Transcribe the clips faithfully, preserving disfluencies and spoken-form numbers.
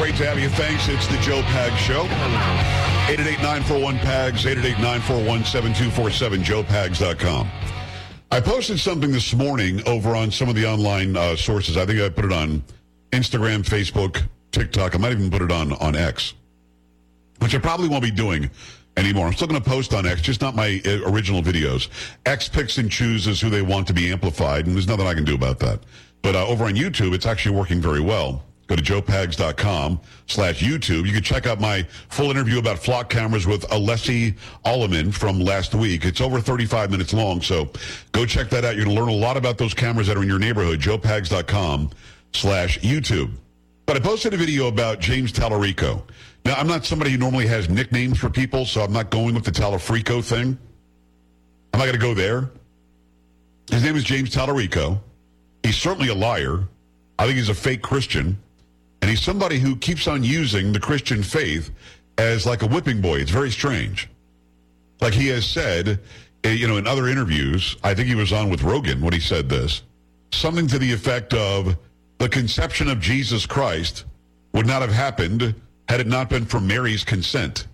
Great to have you. Thanks. It's the Joe Pags Show. eight eight eight, nine four one, P A G S, eight eight eight, nine four one, seven two four seven, joe pags dot com. I posted something this morning over on some of the online uh, sources. I think I put it on Instagram, Facebook, TikTok. I might even put it on, on X, which I probably won't be doing anymore. I'm still going to post on X, just not my uh, original videos. X picks and chooses who they want to be amplified, and there's nothing I can do about that. But uh, over on YouTube, it's actually working very well. Go to joe pags dot com slash YouTube. You can check out my full interview about flock cameras with Alessi Alleman from last week. It's over thirty-five minutes long, so go check that out. You're going to learn a lot about those cameras that are in your neighborhood, joe pags dot com slash YouTube. But I posted a video about James Tallarico. Now, I'm not somebody who normally has nicknames for people, so I'm not going with the Talafrico thing. I'm not going to go there. His name is James Tallarico. He's certainly a liar. I think he's a fake Christian. And he's somebody who keeps on using the Christian faith as like a whipping boy. It's very strange. Like he has said, you know, in other interviews, I think he was on with Rogan when he said this, something to the effect of the conception of Jesus Christ would not have happened had it not been for Mary's consent,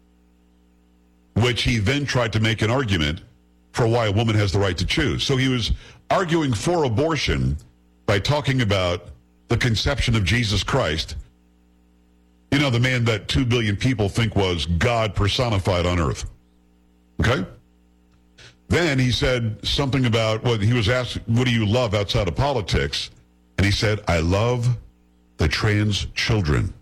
which he then tried to make an argument for why a woman has the right to choose. So he was arguing for abortion by talking about the conception of Jesus Christ, you know, the man that two billion people think was God personified on earth. Okay? Then he said something about, well, he was asked, what do you love outside of politics? And he said, I love the trans children.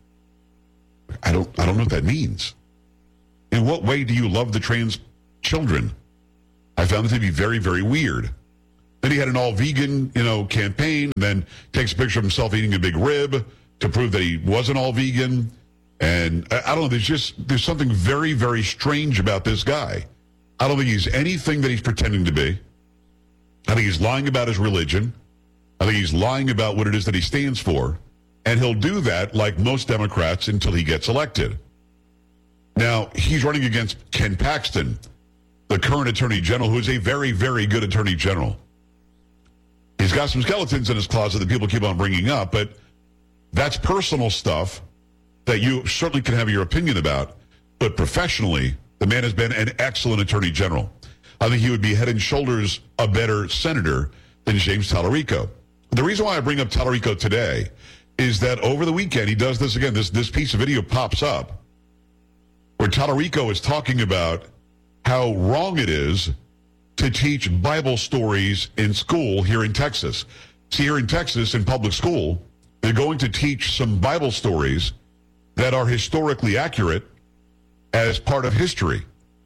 I don't, I don't know what that means. In what way do you love the trans children? I found it to be very, very weird. Then he had an all-vegan, you know, campaign, and then takes a picture of himself eating a big rib to prove that he wasn't all vegan. And I, I don't know, there's just, there's something very, very strange about this guy. I don't think he's anything that he's pretending to be. I think he's lying about his religion. I think he's lying about what it is that he stands for. And he'll do that, like most Democrats, until he gets elected. Now, he's running against Ken Paxton, the current Attorney General, who is a very, very good Attorney General. He's got some skeletons in his closet that people keep on bringing up, but that's personal stuff that you certainly can have your opinion about. But professionally, the man has been an excellent Attorney General. I think he would be head and shoulders a better senator than James Tallarico. The reason why I bring up Tallarico today is that over the weekend, he does this again. This, this piece of video pops up where Tallarico is talking about how wrong it is to teach Bible stories in school here in Texas. See, here in Texas, in public school, they're going to teach some Bible stories that are historically accurate as part of history.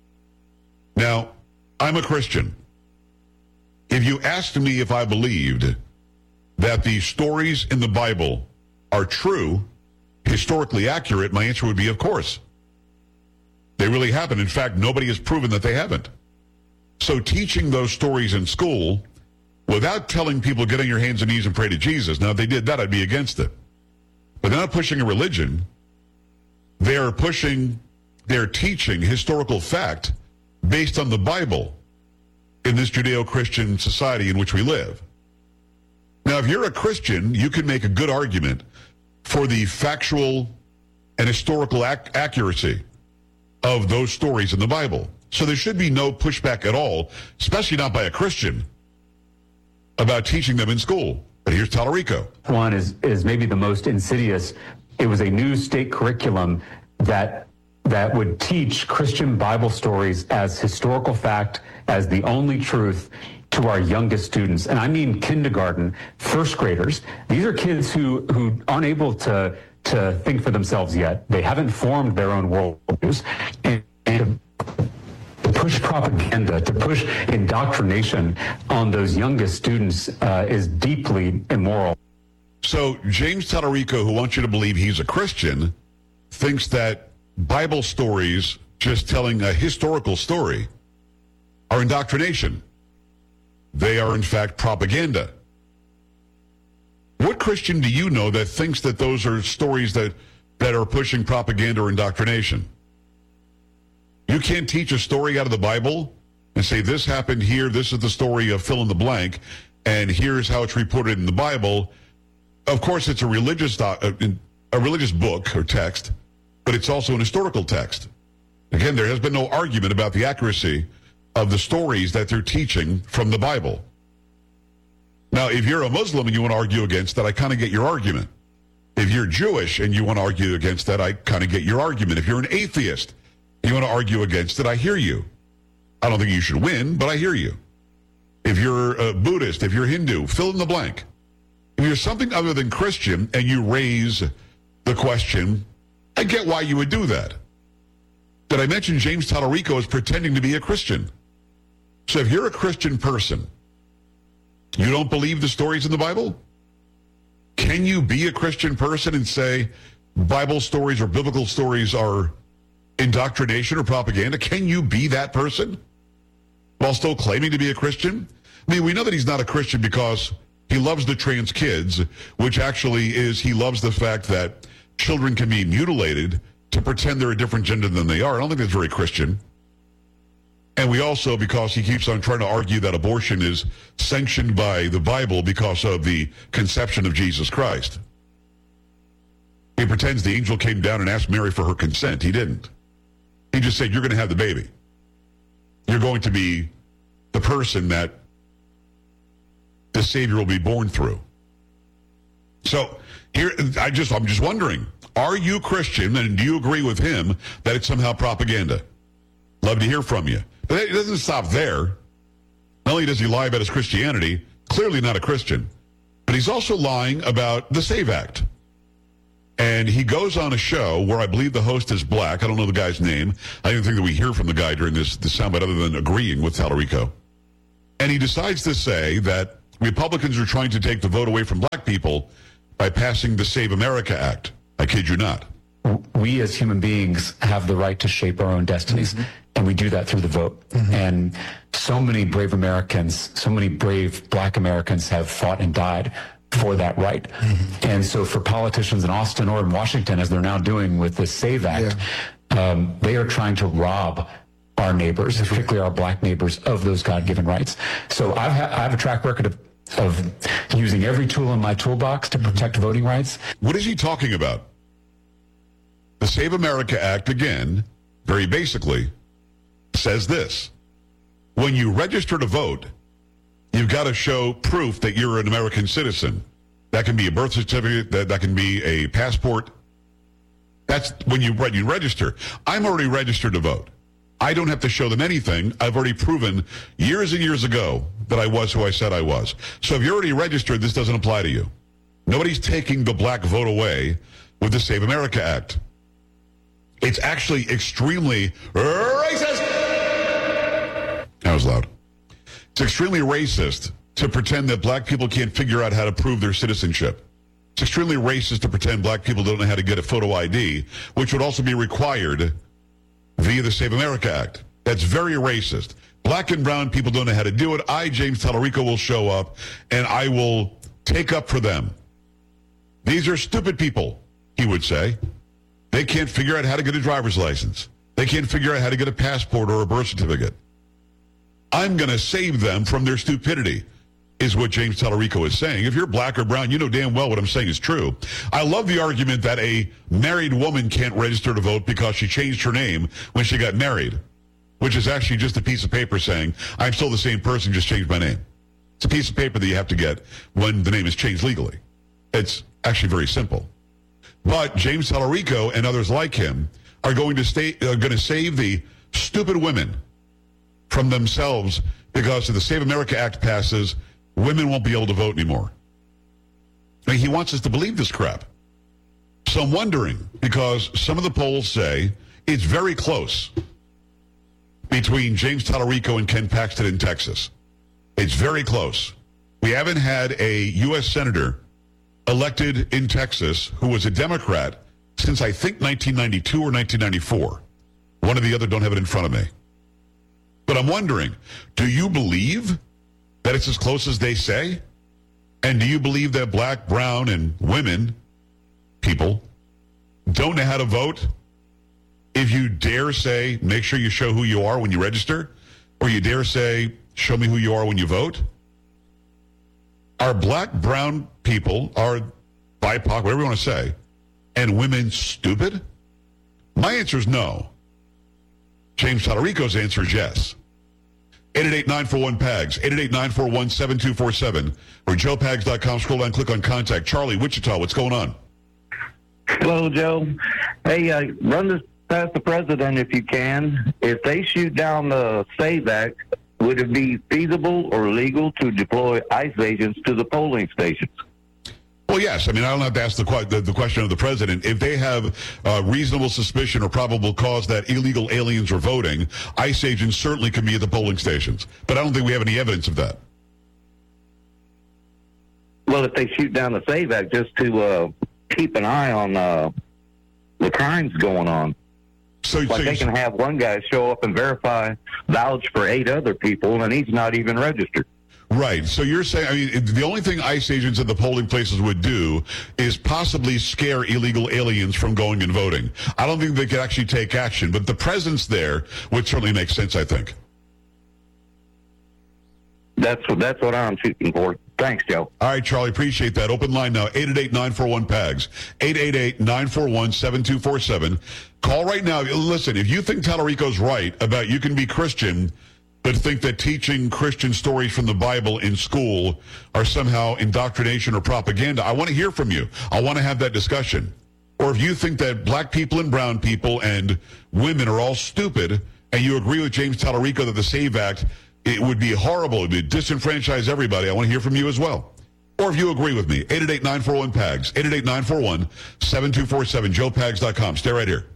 Now, I'm a Christian. If you asked me if I believed that the stories in the Bible are true, historically accurate, my answer would be, of course. They really happen. In fact, nobody has proven that they haven't. So teaching those stories in school without telling people get on your hands and knees and pray to Jesus. Now, if they did that, I'd be against it. But they're not pushing a religion. They're pushing, they're teaching historical fact based on the Bible in this Judeo-Christian society in which we live. Now, if you're a Christian, you can make a good argument for the factual and historical ac- accuracy of those stories in the Bible. So there should be no pushback at all, especially not by a Christian, about teaching them in school. But here's Tallarico. One is, is maybe the most insidious. It was a new state curriculum that that would teach Christian Bible stories as historical fact, as the only truth to our youngest students. And I mean kindergarten, first graders. These are kids who, who aren't able to, to think for themselves yet. They haven't formed their own worldviews. And, and to push propaganda, to push indoctrination on those youngest students uh, is deeply immoral. So James Tallarico, who wants you to believe he's a Christian, thinks that Bible stories, just telling a historical story, are indoctrination. They are, in fact, propaganda. What Christian do you know that thinks that those are stories that, that are pushing propaganda or indoctrination? You can't teach a story out of the Bible and say, this happened here, this is the story of fill in the blank, and here's how it's reported in the Bible. Of course, it's a religious do- uh, a religious book or text, but it's also an historical text. Again, there has been no argument about the accuracy of the stories that they're teaching from the Bible. Now, if you're a Muslim and you want to argue against that, I kind of get your argument. If you're Jewish and you want to argue against that, I kind of get your argument. If you're an atheist, you want to argue against it, I hear you. I don't think you should win, but I hear you. If you're a Buddhist, if you're Hindu, fill in the blank. If you're something other than Christian and you raise the question, I get why you would do that. Did I mention James Tallarico is pretending to be a Christian? So if you're a Christian person, you don't believe the stories in the Bible? Can you be a Christian person and say Bible stories or biblical stories are indoctrination or propaganda? Can you be that person while still claiming to be a Christian? I mean, we know that he's not a Christian because he loves the trans kids, which actually is he loves the fact that children can be mutilated to pretend they're a different gender than they are. I don't think that's very Christian. And we also, because he keeps on trying to argue that abortion is sanctioned by the Bible because of the conception of Jesus Christ. He pretends the angel came down and asked Mary for her consent. He didn't. He just said, you're going to have the baby. You're going to be the person that the Savior will be born through. So here, I just, I'm just wondering, are you Christian and do you agree with him that it's somehow propaganda? Love to hear from you. But it doesn't stop there. Not only does he lie about his Christianity, clearly not a Christian, but he's also lying about the SAVE Act. And he goes on a show where I believe the host is black. I don't know the guy's name. I don't think that we hear from the guy during this, this soundbite other than agreeing with Tallarico. And he decides to say that Republicans are trying to take the vote away from black people by passing the Save America Act. I kid you not. We as human beings have the right to shape our own destinies, mm-hmm. and we do that through the vote. Mm-hmm. And so many brave Americans, so many brave black Americans have fought and died for that right. Mm-hmm. And so for politicians in Austin or in Washington, as they're now doing with the SAVE Act, yeah. um, they are trying to rob our neighbors, That's particularly right. our black neighbors, of those God-given rights. So I've ha- I have a track record of, of using every tool in my toolbox to protect mm-hmm. voting rights. What is he talking about? The Save America Act, again, very basically, says this. When you register to vote, you've got to show proof that you're an American citizen. That can be a birth certificate. That, that can be a passport. That's when you, when you register. I'm already registered to vote. I don't have to show them anything. I've already proven years and years ago that I was who I said I was. So if you're already registered, this doesn't apply to you. Nobody's taking the black vote away with the Save America Act. It's actually extremely racist. That was loud. It's extremely racist to pretend that black people can't figure out how to prove their citizenship. It's extremely racist to pretend black people don't know how to get a photo I D, which would also be required via the Save America Act. That's very racist. Black and brown people don't know how to do it. I, James Tallarico, will show up, and I will take up for them. These are stupid people, he would say. They can't figure out how to get a driver's license. They can't figure out how to get a passport or a birth certificate. I'm going to save them from their stupidity, is what James Tallarico is saying. If you're black or brown, you know damn well what I'm saying is true. I love the argument that a married woman can't register to vote because she changed her name when she got married, which is actually just a piece of paper saying, I'm still the same person, just changed my name. It's a piece of paper that you have to get when the name is changed legally. It's actually very simple. But James Tallarico and others like him are going to stay, are going to save the stupid women from themselves because if the Save America Act passes, women won't be able to vote anymore. I mean, he wants us to believe this crap. So I'm wondering, because some of the polls say it's very close between James Tallarico and Ken Paxton in Texas. It's very close. We haven't had a U S senator elected in Texas who was a Democrat since I think nineteen ninety-two or nineteen ninety-four. One or the other, don't have it in front of me. But I'm wondering, do you believe that it's as close as they say? And do you believe that black, brown, and women, people, don't know how to vote? If you dare say, make sure you show who you are when you register, or you dare say, show me who you are when you vote? Are black, brown people, are B I P O C, whatever you want to say, and women stupid? My answer is no. James Tallarico's answer is yes. eight eight eight, nine four one, P A G S, eight eight eight, nine four one, seven two four seven, or joe pags dot com. Scroll down, click on contact. Charlie, Wichita, what's going on? Hello, Joe. Hey, uh, run this past the president if you can. If they shoot down the SAVE Act, would it be feasible or legal to deploy ICE agents to the polling stations? Well, yes. I mean, I don't have to ask the, the, the question of the president. If they have uh, reasonable suspicion or probable cause that illegal aliens are voting, ICE agents certainly can be at the polling stations. But I don't think we have any evidence of that. Well, if they shoot down the SAVE Act just to uh, keep an eye on uh, the crimes going on. So, like so they can have one guy show up and verify, vouch for eight other people, and he's not even registered. Right. So you're saying, I mean, the only thing ICE agents at the polling places would do is possibly scare illegal aliens from going and voting. I don't think they could actually take action, but the presence there would certainly make sense, I think. That's what, that's what I'm shooting for. Thanks, Joe. All right, Charlie, appreciate that. Open line now, eight eight eight, nine four one, P A G S, eight eight eight, nine four one, seven two four seven. Call right now. Listen, if you think Tallarico's right about you can be Christian but think that teaching Christian stories from the Bible in school are somehow indoctrination or propaganda, I want to hear from you. I want to have that discussion. Or if you think that black people and brown people and women are all stupid, and you agree with James Tallarico that the SAVE Act, it would be horrible, it would disenfranchise everybody, I want to hear from you as well. Or if you agree with me, eight eight eight, nine four one, P A G S, eight eight eight, nine four one, seven two four seven, joe pags dot com. Stay right here.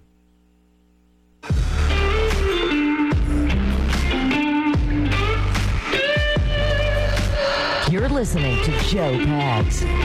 You're listening to Joe Pags.